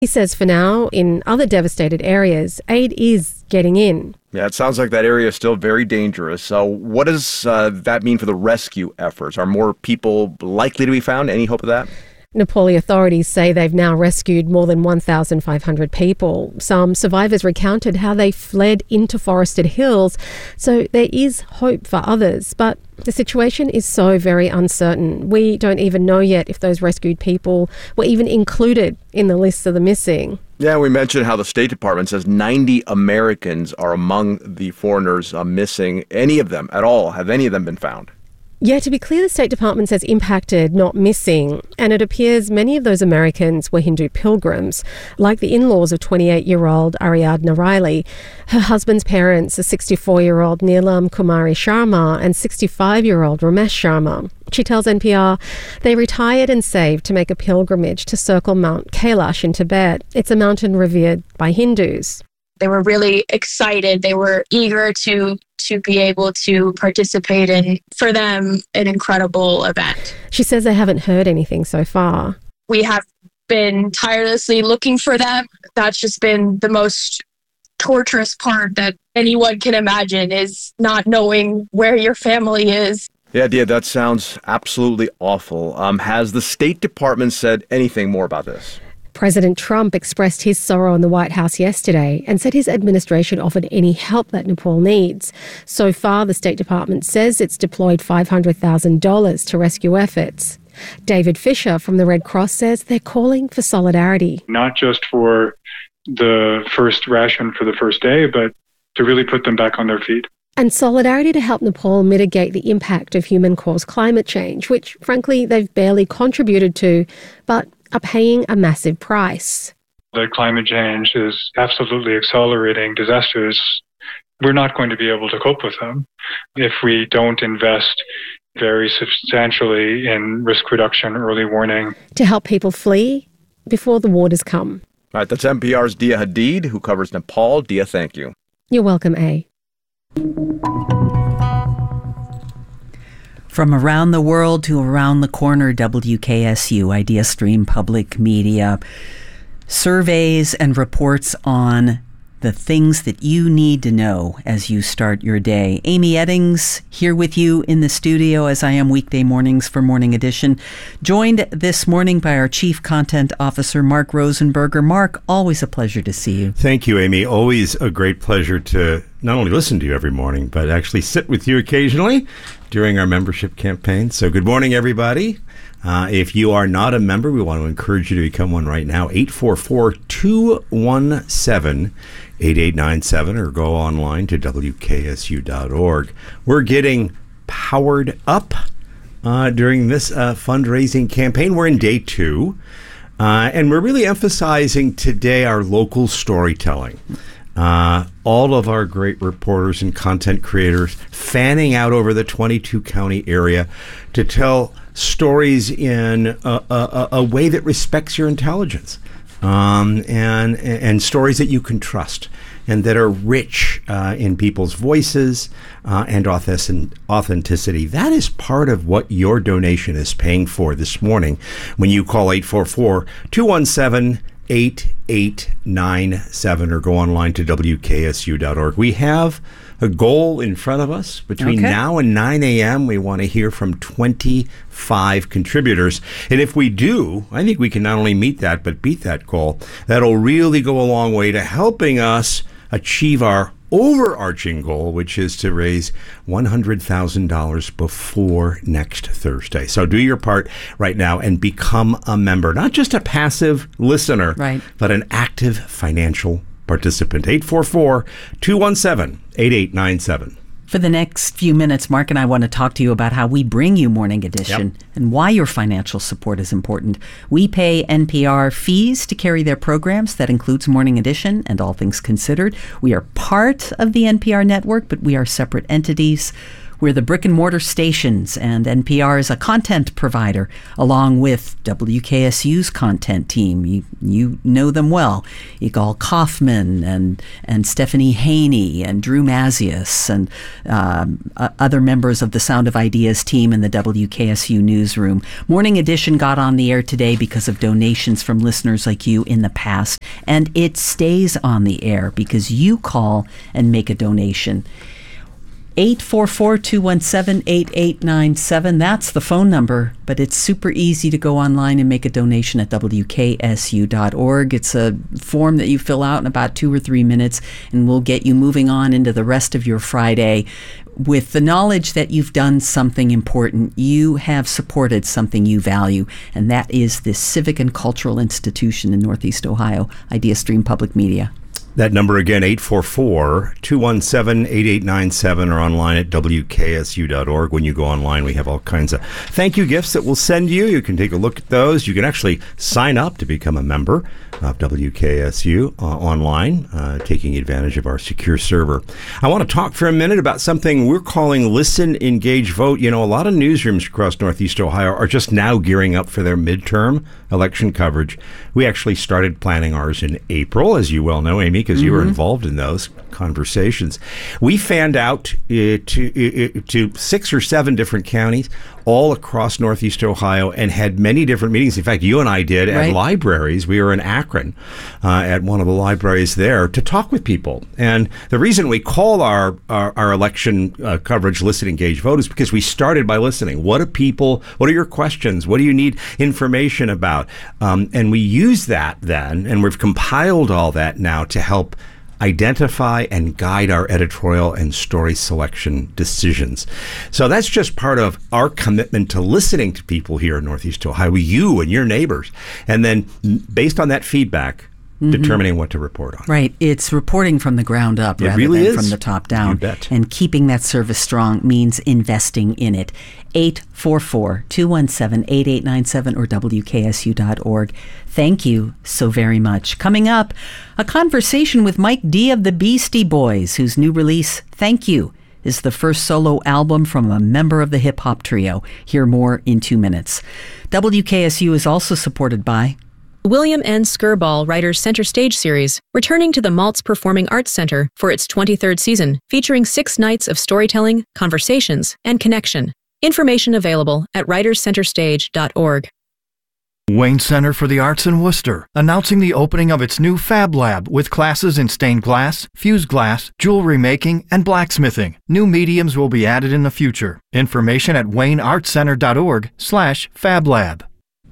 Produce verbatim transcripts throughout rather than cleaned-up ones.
He says for now, in other devastated areas, aid is getting in. Yeah, it sounds like that area is still very dangerous. So what does uh, that mean for the rescue efforts? Are more people likely to be found? Any hope of that? Nepali authorities say they've now rescued more than one thousand five hundred people. Some survivors recounted how they fled into forested hills, so there is hope for others. But the situation is so very uncertain. We don't even know yet if those rescued people were even included in the list of the missing. Yeah, we mentioned how the State Department says ninety Americans are among the foreigners uh, missing. Any of them at all? Have any of them been found? Yeah, to be clear, the State Department says impacted, not missing. And it appears many of those Americans were Hindu pilgrims, like the in-laws of twenty-eight-year-old Ariadna Riley. Her husband's parents are sixty-four-year-old Neelam Kumari Sharma and sixty-five-year-old Ramesh Sharma. She tells N P R they retired and saved to make a pilgrimage to circle Mount Kailash in Tibet. It's a mountain revered by Hindus. They were really excited. They were eager to to be able to participate in, for them, an incredible event. She says they haven't heard anything so far. We have been tirelessly looking for them. That's just been the most torturous part that anyone can imagine, is not knowing where your family is. Yeah, Dia, that sounds absolutely awful. Um, has the State Department said anything more about this? President Trump expressed his sorrow in the White House yesterday and said his administration offered any help that Nepal needs. So far, the State Department says it's deployed five hundred thousand dollars to rescue efforts. David Fisher from the Red Cross says they're calling for solidarity. Not just for the first ration for the first day, but to really put them back on their feet. And solidarity to help Nepal mitigate the impact of human-caused climate change, which, frankly, they've barely contributed to, but are paying a massive price. The climate change is absolutely accelerating disasters. We're not going to be able to cope with them if we don't invest very substantially in risk reduction, early warning. To help people flee before the waters come. All right, that's N P R's Dia Hadid, who covers Nepal. Dia, thank you. You're welcome, A. From around the world to around the corner, W K S U, Idea Stream Public Media. Surveys and reports on the things that you need to know as you start your day. Amy Eddings here with you in the studio, as I am weekday mornings for Morning Edition. Joined this morning by our Chief Content Officer, Mark Rosenberger. Mark, always a pleasure to see you. Thank you, Amy. Always a great pleasure to not only listen to you every morning, but actually sit with you occasionally during our membership campaign. So good morning, everybody. Uh, if you are not a member, we want to encourage you to become one right now. eight four four, two one seven, eight eight nine seven or go online to W K S U dot org. We're getting powered up uh, during this uh, fundraising campaign. We're in day two, uh, and we're really emphasizing today our local storytelling. Uh, all of our great reporters and content creators fanning out over the twenty-two county area to tell stories in a, a, a way that respects your intelligence, um, and and stories that you can trust and that are rich uh, in people's voices uh, and authenticity. That is part of what your donation is paying for this morning when you call eight four four, two one seven, eight eight nine seven or go online to W K S U dot org. We have a goal in front of us. Between okay. now and nine a.m., we want to hear from twenty-five contributors. And if we do, I think we can not only meet that, but beat that goal. That'll really go a long way to helping us achieve our overarching goal, which is to raise one hundred thousand dollars before next Thursday. So do your part right now and become a member, not just a passive listener, right, but an active financial participant. eight four four, two one seven, eight eight nine seven. For the next few minutes, Mark and I want to talk to you about how we bring you Morning Edition yep. and why your financial support is important. We pay N P R fees to carry their programs. That includes Morning Edition and All Things Considered. We are part of the N P R network, but we are separate entities. We're the brick and mortar stations, and N P R is a content provider along with W K S U's content team. You, you know them well. Igal Kaufman and, and Stephanie Haney and Drew Mazius and um, uh, other members of the Sound of Ideas team in the W K S U newsroom. Morning Edition got on the air today because of donations from listeners like you in the past, and it stays on the air because you call and make a donation. eight four four, two one seven, eight eight nine seven. That's the phone number, but it's super easy to go online and make a donation at W K S U dot org. It's a form that you fill out in about two or three minutes, and we'll get you moving on into the rest of your Friday with the knowledge that you've done something important. You have supported something you value, and that is this civic and cultural institution in Northeast Ohio, IdeaStream Public Media. That number again, eight four four, two one seven, eight eight nine seven, or online at W K S U dot org. When you go online, we have all kinds of thank you gifts that we'll send you. You can take a look at those. You can actually sign up to become a member of W K S U uh, online, uh, taking advantage of our secure server. I want to talk for a minute about something we're calling Listen, Engage, Vote. You know, a lot of newsrooms across Northeast Ohio are just now gearing up for their midterm election coverage. We actually started planning ours in April, as you well know, Amy, because mm-hmm. you were involved in those conversations. We fanned out uh, to, uh, to six or seven different counties all across Northeast Ohio and had many different meetings. In fact, you and I did right. at libraries. We were in Akron uh, at one of the libraries there to talk with people. And the reason we call our, our, our election uh, coverage Listen, Engage, Vote is because we started by listening. What do people, what are your questions? What do you need information about? Um, and we use that then, and we've compiled all that now to help identify and guide our editorial and story selection decisions. So that's just part of our commitment to listening to people here in Northeast Ohio, you and your neighbors, and then based on that feedback, mm-hmm. determining what to report on. Right. It's reporting from the ground up it rather really than is. from the top down. You bet. And keeping that service strong means investing in it. eight four four, two one seven, eight eight nine seven or W K S U dot org. Thank you so very much. Coming up, a conversation with Mike D of the Beastie Boys, whose new release, Thank You, is the first solo album from a member of the hip-hop trio. Hear more in two minutes. W K S U is also supported by William N. Skirball Writers Center Stage Series, returning to the Maltz Performing Arts Center for its twenty-third season, featuring six nights of storytelling, conversations, and connection. Information available at writers center stage dot org. Wayne Center for the Arts in Worcester, announcing the opening of its new Fab Lab with classes in stained glass, fused glass, jewelry making, and blacksmithing. New mediums will be added in the future. Information at wayne arts center dot org slash fab lab.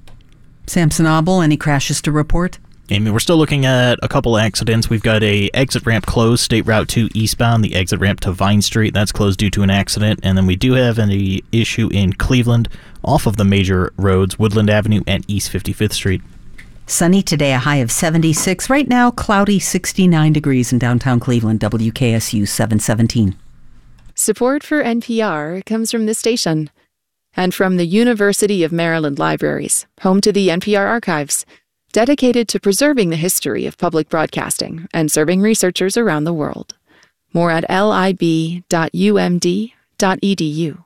Samson Abel, any crashes to report? Amy, we're still looking at a couple of accidents. We've got a exit ramp closed, State Route two eastbound, the exit ramp to Vine Street. That's closed due to an accident. And then we do have an issue in Cleveland off of the major roads, Woodland Avenue and East fifty-fifth Street. Sunny today, a high of seventy-six. Right now, cloudy, sixty-nine degrees in downtown Cleveland. W K S U seven seventeen. Support for N P R comes from this station and from the University of Maryland Libraries, home to the N P R Archives, dedicated to preserving the history of public broadcasting and serving researchers around the world. More at lib dot u m d dot e d u.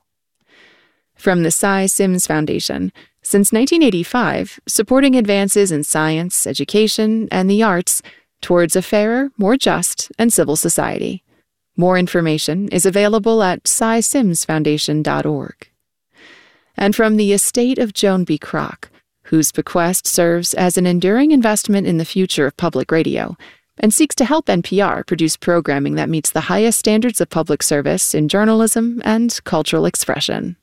From the Cy Sims Foundation, since nineteen eighty-five, supporting advances in science, education, and the arts towards a fairer, more just, and civil society. More information is available at cy sims foundation dot org. And from the estate of Joan B. Kroc, whose bequest serves as an enduring investment in the future of public radio and seeks to help N P R produce programming that meets the highest standards of public service in journalism and cultural expression.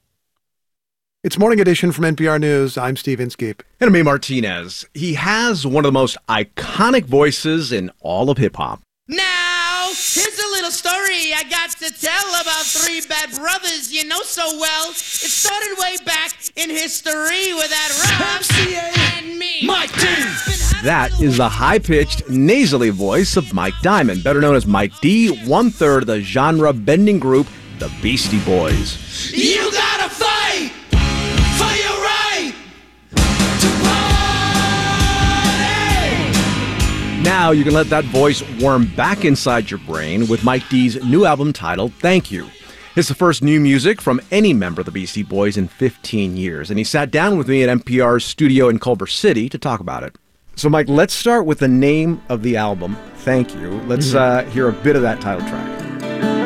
It's Morning Edition from N P R News. I'm Steve Inskeep. And I'm May Martinez. He has one of the most iconic voices in all of hip-hop. Now, here's a little story I got to tell about three bad brothers you know so well. It started way back in history with that M C A and me. Mike D. That is the high-pitched, nasally voice of Mike Diamond, better known as Mike D, one-third of the genre-bending group, the Beastie Boys. You gotta fight for your right to party! Now you can let that voice warm back inside your brain with Mike D's new album titled Thank You. It's the first new music from any member of the Beastie Boys in fifteen years, and he sat down with me at N P R's studio in Culver City to talk about it. So, Mike, let's start with the name of the album, Thank You. Let's uh, hear a bit of that title track.